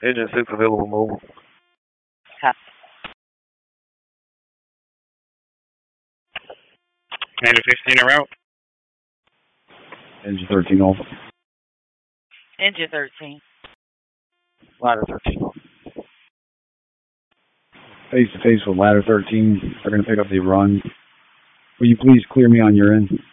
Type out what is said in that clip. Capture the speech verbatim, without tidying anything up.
Engine six available mobile. Copy. Commander sixteen en route. Engine thirteen off. Engine thirteen. Ladder thirteen off. Face to face with ladder thirteen. They're going to pick up the run. Will you please clear me on your end?